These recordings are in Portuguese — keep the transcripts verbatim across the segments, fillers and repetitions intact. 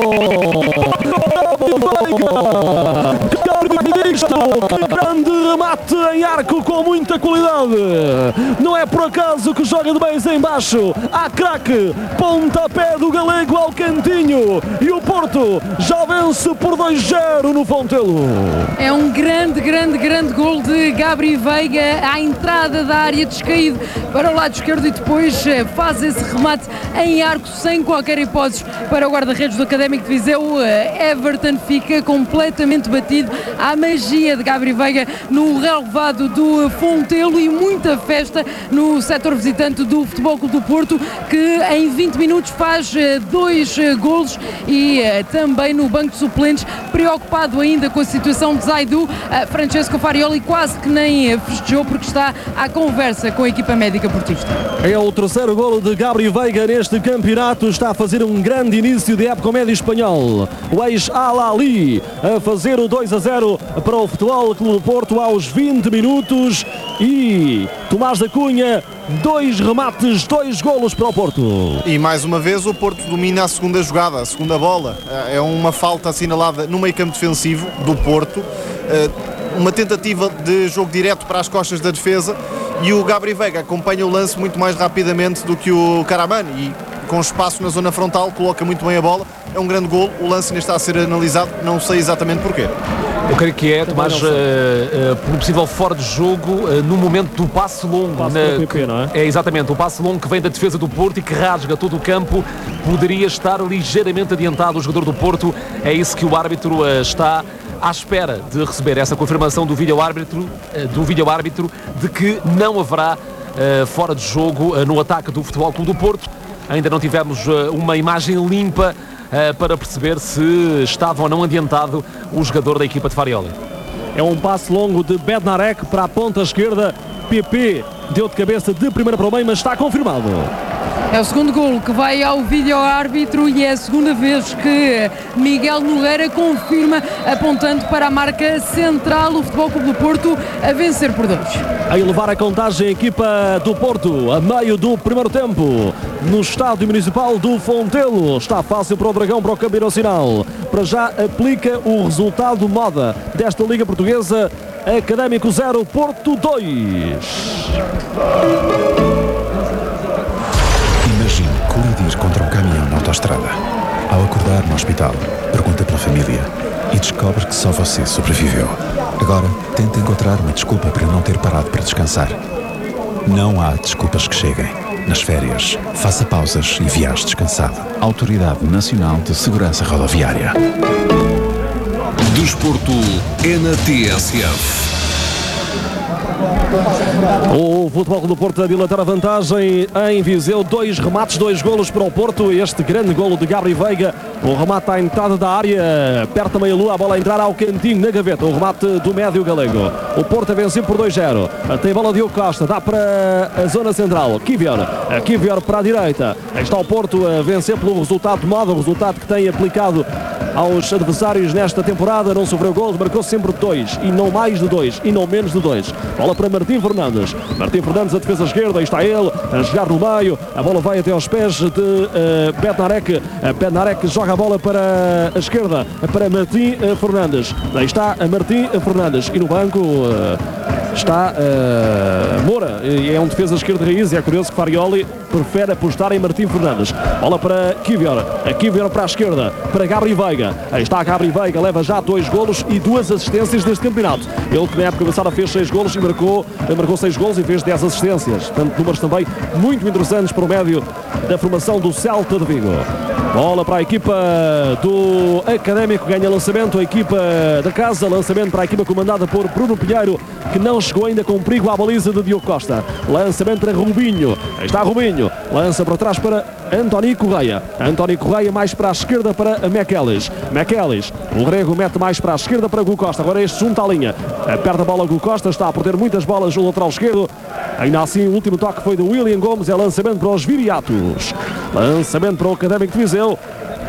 Grande remate em arco com muita qualidade. Não é por acaso que joga de bens em baixo. Há craque, pontapé do galego ao cantinho. E o Porto já vence por dois zero no Fontelo. É um grande, grande, grande gol de Gabri Veiga à entrada da área, descaído para o lado esquerdo, e depois faz esse remate em arco sem qualquer hipótese para o guarda-redes do Académico de Viseu. Everton fica completamente batido à magia de Gabri Veiga no relevado do Fontelo, e muita festa no setor visitante do Futebol Clube do Porto, que em vinte minutos faz dois golos, e também no banco de suplentes, preocupado ainda com a situação de Zaidu, Francesco Farioli quase que nem festejou porque está à conversa com a equipa médica portista. É o terceiro golo de Gabri Veiga neste campeonato, está a fazer um grande início de época ao médio espanhol. O ex-Al-Ahly a fazer o dois a zero para o Futebol Clube do Porto aos vinte minutos, e Tomás da Cunha, dois remates, dois golos para o Porto. E mais uma vez o Porto domina a segunda jogada, a segunda bola. É uma falta assinalada no meio campo defensivo do Porto, uma tentativa de jogo direto para as costas da defesa, e o Gabri Veiga acompanha o lance muito mais rapidamente do que o Karaman, e com espaço na zona frontal coloca muito bem a bola. É um grande golo, o lance ainda está a ser analisado, não sei exatamente porquê. Eu creio que é, Tomás, uh, uh, por um possível fora de jogo, uh, no momento do passe longo. Passe na, P P, não é? É exatamente, o passe longo que vem da defesa do Porto e que rasga todo o campo, poderia estar ligeiramente adiantado o jogador do Porto. É isso que o árbitro uh, está à espera de receber, essa confirmação do vídeo-árbitro, uh, do vídeo-árbitro de que não haverá uh, fora de jogo uh, no ataque do Futebol Clube do Porto. Ainda não tivemos uh, uma imagem limpa uh, para perceber se estava ou não adiantado o jogador da equipa de Farioli. É um passe longo de Bednarek para a ponta esquerda. P P deu de cabeça de primeira para o meio, mas está confirmado. É o segundo golo que vai ao vídeo-árbitro, e é a segunda vez que Miguel Nogueira confirma, apontando para a marca central, o Futebol Clube do Porto a vencer por dois. A elevar a contagem a equipa do Porto a meio do primeiro tempo no estádio municipal do Fontelo. Está fácil para o Dragão, para o campeão nacional. Para já aplica o resultado moda desta Liga Portuguesa. Académico zero, Porto dois. Imagine colidir contra um caminhão na autoestrada. Ao acordar no hospital, pergunta pela família e descobre que só você sobreviveu. Agora, tenta encontrar uma desculpa para não ter parado para descansar. Não há desculpas que cheguem. Nas férias, faça pausas e viaje descansado. Autoridade Nacional de Segurança Rodoviária. Desporto é na T S F. O Futebol Clube do Porto a dilatar a vantagem em Viseu. Dois remates, dois golos para o Porto. Este grande golo de Gabri Veiga. O remate à entrada da área, perto da meia-lua, a bola a entrar ao cantinho na gaveta. O remate do médio galego. O Porto a vencer por dois zero. Tem a bola de Diogo Costa, dá para a zona central. Kivior, Kivior para a direita. Aí está o Porto a vencer pelo resultado tomado, o resultado que tem aplicado aos adversários nesta temporada. Não sofreu gols, marcou sempre dois, e não mais de dois, e não menos de dois. Bola para Martim Fernandes. Martim Fernandes, a defesa esquerda, aí está ele a jogar no meio. A bola vai até aos pés de uh, Bednarek. Uh, Bednarek joga a bola para a esquerda, para Martim uh, Fernandes. Aí está a Martim Fernandes, e no banco uh, está uh, Moura, e é um defesa esquerda raiz. E é curioso que Farioli prefere apostar em Martim Fernandes. Bola para Kivior, a Kivior para a esquerda, para Gabri Veiga. Aí está Gabri Veiga, leva já dois golos e duas assistências deste campeonato. Ele que na época passada fez seis golos e marcou, marcou seis golos e fez dez assistências. Portanto, números também muito interessantes para o médio da formação do Celta de Vigo. Bola para a equipa do Académico, ganha lançamento, a equipa da casa, lançamento para a equipa comandada por Bruno Pinheiro, que não chegou ainda com perigo à baliza de Diogo Costa. Lançamento para Rubinho, aí está Rubinho, lança para trás para António Correia. António Correia mais para a esquerda para Mekelis. Mekelis, o grego mete mais para a esquerda para Gu Costa. Agora este junta à linha. Aperta a bola Gu Costa, está a perder muitas bolas no lateral esquerdo. Ainda assim, o último toque foi do William Gomes. É lançamento para os Viriatos. Lançamento para o Académico de Viseu.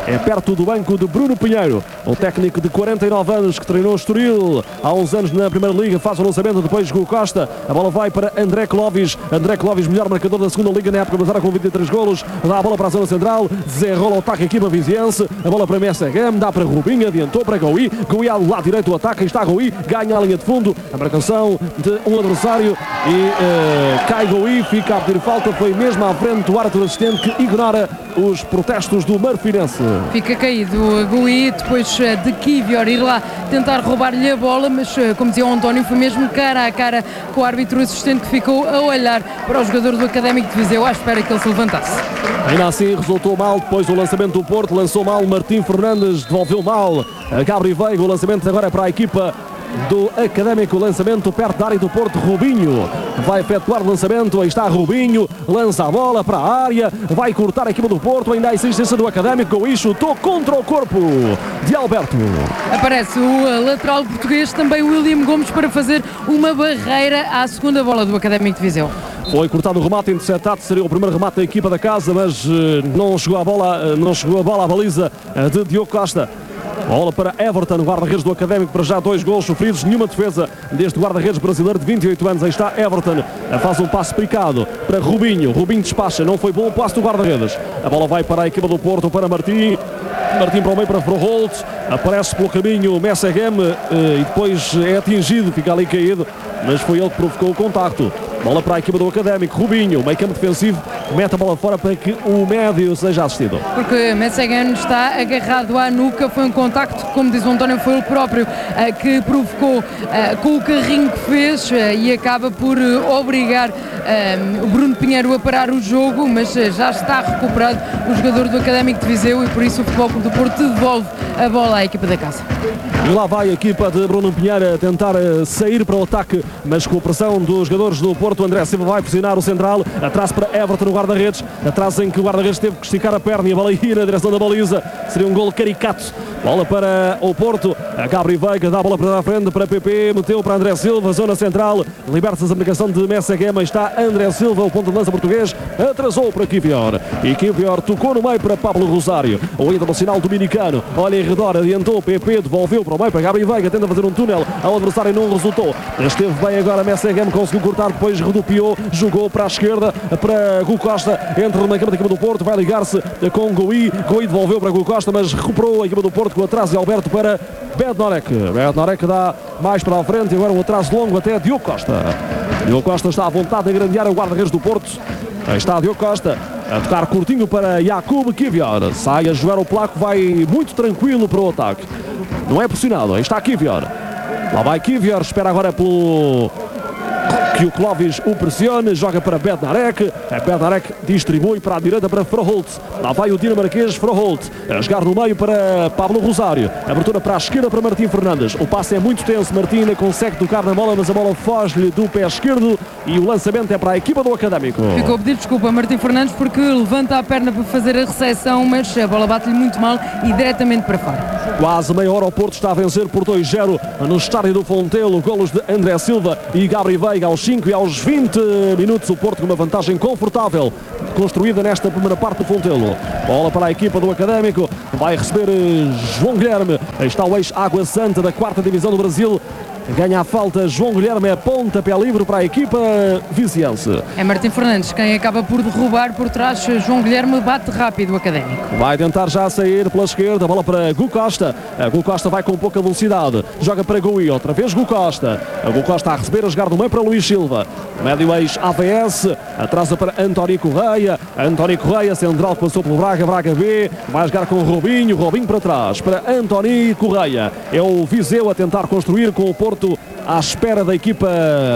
é perto do banco de Bruno Pinheiro, o técnico de quarenta e nove anos que treinou o Estoril há uns anos na Primeira Liga, faz o lançamento, depois Hugo Costa, a bola vai para André Clovis, André Clovis, melhor marcador da segunda Liga na época, mas com vinte e três golos, dá a bola para a zona central, desenrola o ataque a equipa viziense, a bola para Messegem, dá para Rubinho, adiantou para Gouy, Gouy ao lado direito do ataque, está Gouy, ganha a linha de fundo, a marcação de um adversário e uh, cai Gouy, fica a pedir falta, foi mesmo à frente do árbitro assistente que ignora os protestos do Marfinense. Fica caído Gouy, depois de Kivior ir lá tentar roubar-lhe a bola, mas como dizia o António, foi mesmo cara a cara com o árbitro assistente que ficou a olhar para o jogador do Académico de Viseu à espera que ele se levantasse. Ainda assim resultou mal, depois o lançamento do Porto, lançou mal Martim Fernandes, devolveu mal a Gabri Veiga, o lançamento agora é para a equipa do Académico, lançamento perto da área do Porto, Rubinho vai efetuar o lançamento, aí está Rubinho, lança a bola para a área, vai cortar a equipa do Porto, ainda há insistência do Académico, Gouy chutou contra o corpo de Alberto. Aparece o lateral português, também William Gomes, para fazer uma barreira à segunda bola do Académico de Viseu. Foi cortado o remate, interceptado, seria o primeiro remate da equipa da casa, mas uh, não chegou a bola, uh, não chegou a bola à baliza uh, de Diogo Costa. Bola para Everton, guarda-redes do Académico, para já dois golos sofridos, nenhuma defesa deste guarda-redes brasileiro de vinte e oito anos. Aí está Everton, faz um passo picado para Rubinho, Rubinho despacha, não foi bom o passo do guarda-redes. A bola vai para a equipa do Porto, para Martim, Martim para o meio para Froholt, aparece pelo caminho Messegem e depois é atingido, fica ali caído, mas foi ele que provocou o contacto. Bola para a equipa do Académico, Rubinho, meio campo defensivo, mete a bola fora para que o médio seja assistido. Porque Messegem está agarrado à nuca, foi um contacto, como diz o António, foi ele próprio uh, que provocou uh, com o carrinho que fez uh, e acaba por uh, obrigar uh, o Bruno Pinheiro a parar o jogo, mas uh, já está recuperado o jogador do Académico de Viseu e por isso o Futebol Clube do Porto devolve a bola à equipa da casa. E lá vai a equipa de Bruno Pinheiro a tentar uh, sair para o ataque, mas com a pressão dos jogadores do Porto. André Silva vai posicionar o central, atrás para Everton no guarda-redes, atrás em que o guarda-redes teve que esticar a perna e a bola ir na direção da baliza, seria um golo caricato. Bola para o Porto, a Gabri Veiga dá a bola para a frente para P P, meteu para André Silva, zona central, liberta-se a aplicação de Messegem, está André Silva, o ponto de lança português, atrasou para Kivior, e Kivior tocou no meio para Pablo Rosário, o internacional dominicano, olha em redor, adiantou, P P devolveu para o meio para Gabri Veiga, tenta fazer um túnel ao adversário, não resultou, esteve bem agora Messegem, conseguiu cortar, depois rodopiou, jogou para a esquerda, para Hugo Costa, entra no meio campo da equipa do Porto, vai ligar-se com Gouy, Gouy devolveu para Hugo Costa, mas recuperou a equipa do Porto com o atraso de Alberto para Bednarek. Bednarek dá mais para a frente e agora um atraso longo até Diogo Costa. Diogo Costa está à vontade de grandear o guarda-redes do Porto. Aí está Diogo Costa a tocar curtinho para Jakub Kivior. Sai a jogar o placo, vai muito tranquilo para o ataque. Não é pressionado, aí está Kivior. Lá vai Kivior, espera agora pelo... que o Clovis o pressione, joga para Bednarek, a Bednarek distribui para a direita para Froholt, lá vai o dinamarquês Froholt, a jogar no meio para Pablo Rosário, abertura para a esquerda para Martim Fernandes, o passe é muito tenso, Martim ainda consegue tocar na bola, mas a bola foge-lhe do pé esquerdo e o lançamento é para a equipa do Académico. Ficou a pedir desculpa a Martim Fernandes porque levanta a perna para fazer a recepção, mas a bola bate-lhe muito mal e diretamente para fora. Quase meia hora o Porto está a vencer por dois a zero no estádio do Fontelo, golos de André Silva e Gabri Veiga aos cinco e aos vinte minutos, o Porto com uma vantagem confortável construída nesta primeira parte do Fontelo. Bola para a equipa do Académico, vai receber João Guilherme, aí está o ex-Água Santa da quarta divisão do Brasil, ganha a falta João Guilherme, é pontapé livre para a equipa viziense. É Martim Fernandes quem acaba por derrubar por trás, João Guilherme bate rápido o Académico. Vai tentar já sair pela esquerda, bola para Hugo Costa, a Hugo Costa vai com pouca velocidade, joga para Gouy, outra vez Hugo Costa, a Hugo Costa a receber, a jogar no meio para Luís Silva, médio ex-A V S, atrasa para António Correia, António Correia, central que passou pelo Braga, Braga B, vai jogar com o Robinho, Robinho para trás, para António Correia, é o Viseu a tentar construir com o Porto à espera da equipa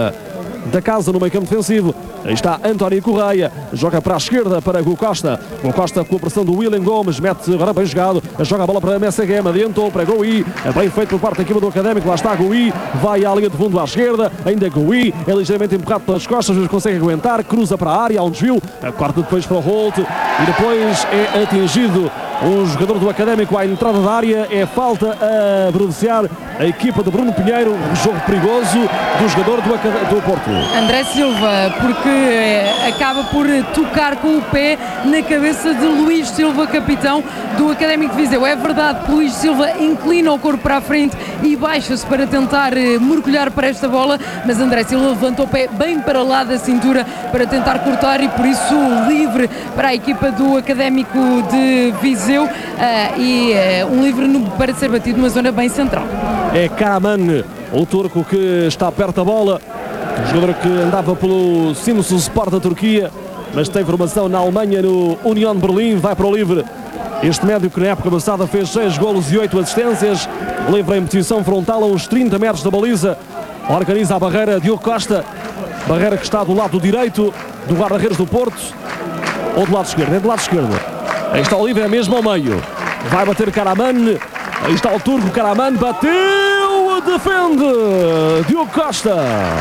da casa no meio campo defensivo. Aí está António Correia, joga para a esquerda para Hugo Costa, Hugo Costa com a pressão do William Gomes, mete agora bem jogado, joga a bola para Messegem, adiantou para Gouy, bem feito por parte da equipa do Académico, lá está Gouy, vai à linha de fundo à esquerda, ainda Gouy, é ligeiramente empurrado pelas costas, mas consegue aguentar, cruza para a área, há um desvio, corta depois para o Holt e depois é atingido um jogador do Académico à entrada da área, é falta a beneficiar a equipa de Bruno Pinheiro, um jogo perigoso do jogador do, do Porto. André Silva, porque eh, acaba por tocar com o pé na cabeça de Luís Silva, capitão do Académico de Viseu. É verdade que Luís Silva inclina o corpo para a frente e baixa-se para tentar eh, mergulhar para esta bola, mas André Silva levanta o pé bem para lá da cintura para tentar cortar e por isso livre para a equipa do Académico de Viseu uh, e uh, um livre no, para ser batido numa zona bem central. É Karaman, o turco que está perto da bola, o jogador que andava pelo Simspor da Turquia, mas tem formação na Alemanha, no Union Berlim, vai para o livre. Este médio que na época passada fez seis golos e oito assistências, livre em posição frontal a uns trinta metros da baliza, organiza a barreira Diogo Costa, barreira que está do lado direito do guarda-redes do Porto, ou do lado esquerdo, é do lado esquerdo. Aí está o livre, é mesmo ao meio, vai bater Karaman, aí está o turco, Karaman bateu, defende Diogo Costa.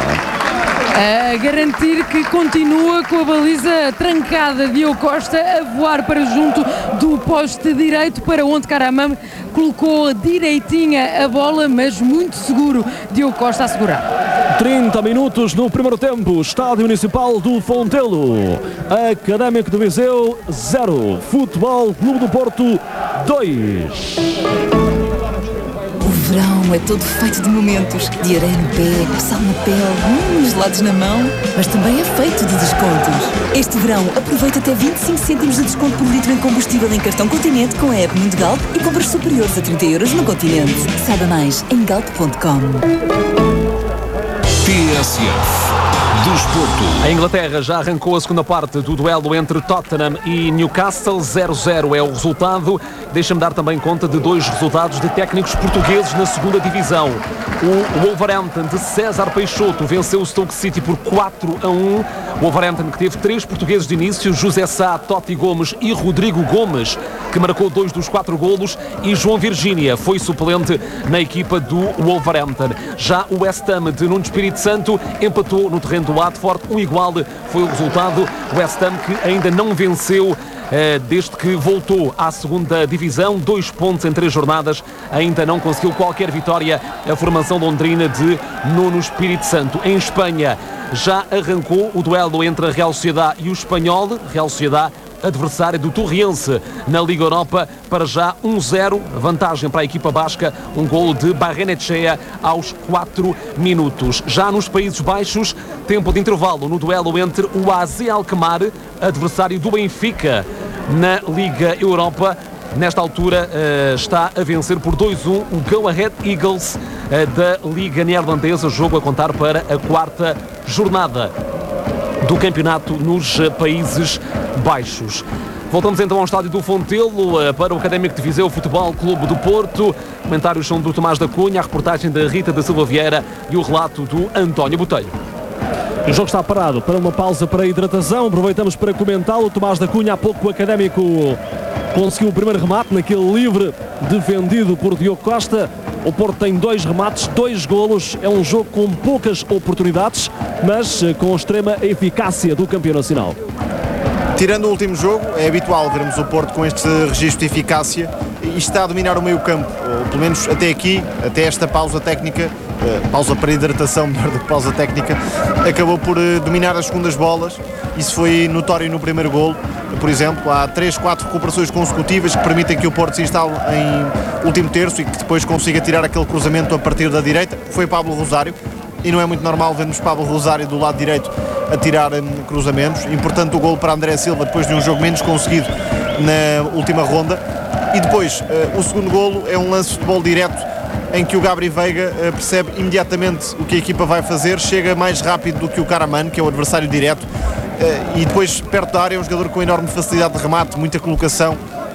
A garantir que continua com a baliza trancada, Diogo Costa a voar para junto do poste direito, para onde Karaman colocou direitinha a bola, mas muito seguro Diogo Costa a segurar. trinta minutos no primeiro tempo, Estádio Municipal do Fontelo, Académico de Viseu zero, Futebol Clube do Porto dois. O verão é todo feito de momentos, de areia no pé, sal na pele, hum, gelados na mão, mas também é feito de descontos. Este verão aproveita até vinte e cinco cêntimos de desconto por litro em combustível em cartão Continente com a app Mundo Galp e compras superiores a trinta euros no Continente. Saiba mais em galp ponto com. T S F do Desporto. A Inglaterra já arrancou a segunda parte do duelo entre Tottenham e Newcastle. zero a zero é o resultado. Deixa-me dar também conta de dois resultados de técnicos portugueses na segunda divisão. O Wolverhampton de César Peixoto venceu o Stoke City por quatro a um. O Wolverhampton que teve três portugueses de início, José Sá, Totti Gomes e Rodrigo Gomes, que marcou dois dos quatro golos, e João Virgínia foi suplente na equipa do Wolverhampton. Já o West Ham de Nuno Espírito Santo empatou no terreno do Watford, um igual foi o resultado. O West Ham que ainda não venceu Uh, desde que voltou à segunda divisão, dois pontos em três jornadas, ainda não conseguiu qualquer vitória a formação londrina de Nuno Espírito Santo. Em Espanha já arrancou o duelo entre a Real Sociedade e o Espanhol. Real Sociedade adversário do Torriense na Liga Europa, para já um a zero, vantagem para a equipa basca, um golo de Barrenechea aos quatro minutos. Já nos Países Baixos, tempo de intervalo no duelo entre o A Z Alkmaar, adversário do Benfica na Liga Europa. Nesta altura uh, está a vencer por dois a um o Go Ahead Eagles uh, da Liga Neerlandesa, jogo a contar para a quarta jornada do campeonato nos Países Baixos. Voltamos então ao estádio do Fontelo para o Académico de Viseu Futebol Clube do Porto. Comentários são do Tomás da Cunha, a reportagem da Rita da Silva Vieira e o relato do António Botelho. O jogo está parado para uma pausa para a hidratação. Aproveitamos para comentá-lo. Tomás da Cunha, há pouco o Académico conseguiu o primeiro remate naquele livre defendido por Diogo Costa. O Porto tem dois remates, dois golos. É um jogo com poucas oportunidades, mas com extrema eficácia do campeão nacional. Tirando o último jogo, é habitual vermos o Porto com este registro de eficácia e está a dominar o meio campo, pelo menos até aqui, até esta pausa técnica, pausa para hidratação, melhor do que pausa técnica, acabou por dominar as segundas bolas. Isso foi notório no primeiro golo. Por exemplo, há três, quatro recuperações consecutivas que permitem que o Porto se instale em último terço e que depois consiga tirar aquele cruzamento a partir da direita. Foi Pablo Rosário, e não é muito normal vermos Pablo Rosário do lado direito a tirar um, cruzamentos. Importante o golo para André Silva depois de um jogo menos conseguido na última ronda. E depois, uh, o segundo golo é um lance de futebol direto em que o Gabri Veiga uh, percebe imediatamente o que a equipa vai fazer, chega mais rápido do que o Karaman, que é o adversário direto, uh, e depois perto da área é um jogador com enorme facilidade de remate, muita colocação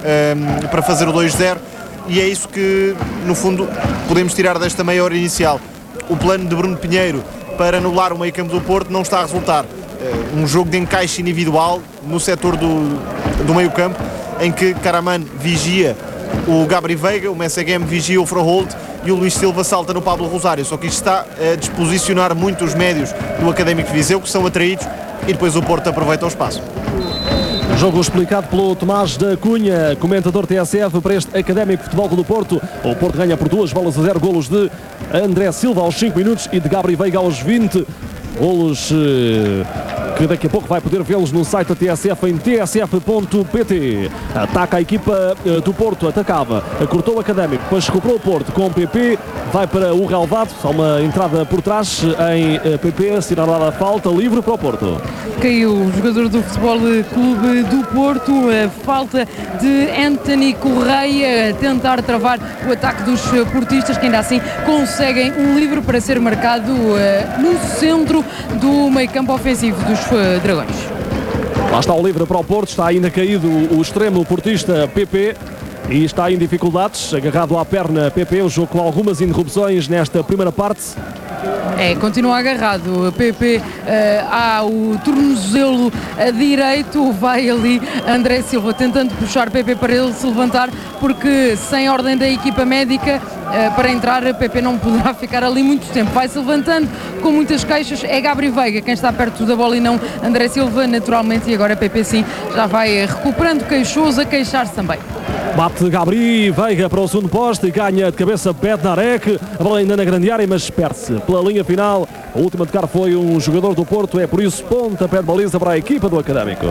um, para fazer o dois a zero, e é isso que no fundo podemos tirar desta meia hora inicial. O plano de Bruno Pinheiro para anular o meio campo do Porto não está a resultar. Uh, um jogo de encaixe individual no setor do, do meio campo, em que Karaman vigia o Gabri Veiga, o Messegem vigia o Froholt e o Luís Silva salta no Pablo Rosário. Só que isto está a disposicionar muito os médios do Académico de Viseu, que são atraídos, e depois o Porto aproveita o espaço. Jogo explicado pelo Tomás da Cunha, comentador T S F para este Académico Futebol Clube do Porto. O Porto ganha por duas bolas a zero, golos de André Silva aos cinco minutos e de Gabri Veiga aos vinte. Golos que daqui a pouco vai poder vê-los no site da T S F em t s f ponto p t. Ataca a equipa do Porto, atacava, cortou o Académico, depois recuperou o Porto com o P P, vai para o relvado, há uma entrada por trás em P P, assinalada a falta, livre para o Porto. Caiu o jogador do Futebol Clube do Porto, a falta de Anthony Correia a tentar travar o ataque dos portistas, que ainda assim conseguem um livre para ser marcado uh, no centro do meio-campo ofensivo dos uh, Dragões. Lá está o livre para o Porto, está ainda caído o extremo portista P P e está em dificuldades, agarrado à perna P P, o jogo com algumas interrupções nesta primeira parte. É, continua agarrado. P P uh, há o tornozelo a direito, vai ali André Silva tentando puxar P P para ele se levantar, porque sem ordem da equipa médica uh, para entrar, P P não poderá ficar ali muito tempo. Vai se levantando com muitas queixas, é Gabri Veiga quem está perto da bola e não André Silva, naturalmente, e agora P P sim já vai recuperando, queixoso, a queixar-se também. Bate Gabri Veiga para o segundo poste e ganha de cabeça Bednarek. A bola ainda na grande área, mas perde-se pela linha final. O último a tocar foi um jogador do Porto, é por isso pontapé de baliza para a equipa do Académico.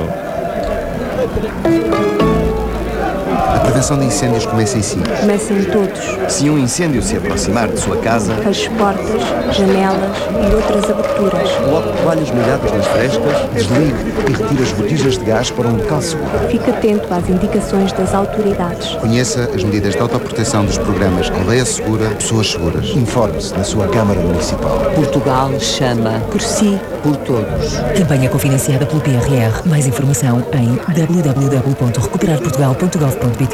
A prevenção de incêndios começa em si. Começa em todos. Se um incêndio se aproximar de sua casa, feche portas, janelas e outras aberturas. Coloque toalhas molhadas nas frestas, desligue e retire as botijas de gás para um local seguro. Fique atento às indicações das autoridades. Conheça as medidas de autoproteção dos programas Aldeia Segura, Pessoas Seguras. Informe-se na sua Câmara Municipal. Portugal chama por si, por todos. Campanha cofinanciada pelo P R R. Mais informação em w w w ponto recuperar portugal ponto gov ponto p t.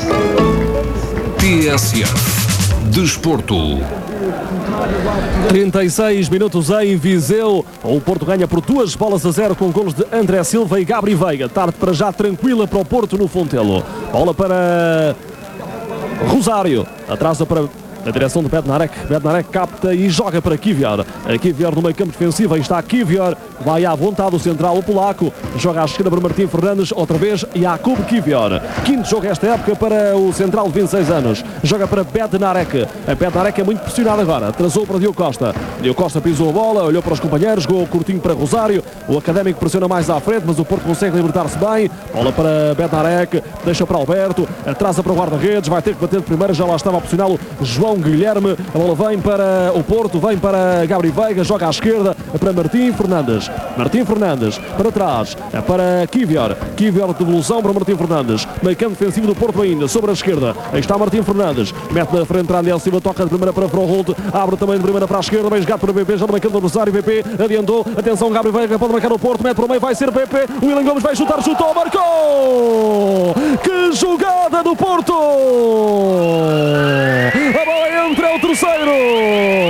T S F Desporto. trinta e seis minutos em Viseu. O Porto ganha por duas bolas a zero com golos de André Silva e Gabri Veiga. Tarde para já tranquila para o Porto no Fontelo. Bola para Rosário. Atrasa para a direção de Bednarek. Bednarek capta e joga para Kivior. Kivior no meio campo defensivo. Aí está Kivior. Vai à vontade o central, o polaco. Joga à esquerda para Martim Fernandes. Outra vez Jakub Kivior. Quinto jogo esta época para o central de vinte e seis anos. Joga para Bednarek. A Bednarek é muito pressionado agora. Atrasou para Diogo Costa. Diogo Costa pisou a bola, olhou para os companheiros, jogou curtinho para Rosário. O Académico pressiona mais à frente, mas o Porto consegue libertar-se bem. Bola para Bednarek. Deixa para Alberto. Atrasa para o guarda-redes. Vai ter que bater de primeira. Já lá estava opcional o João Guilherme. A bola vem para o Porto, vem para Gabri Veiga, joga à esquerda para Martim Fernandes. Martim Fernandes para trás, para Kivior. Kivior de devolução para Martim Fernandes. Meio campo defensivo do Porto ainda, sobre a esquerda. Aí está Martim Fernandes. Mete na frente para André Silva, toca de primeira para Froholt. Abre também de primeira para a esquerda, bem jogado para P P, já no meio campo do adversário. P P adiantou, atenção, Gabri Veiga pode marcar o Porto, mete para o meio, vai ser P P. O William Gomes vai chutar, chutou, marcou! Que jogada do Porto! A bola entra, é o terceiro!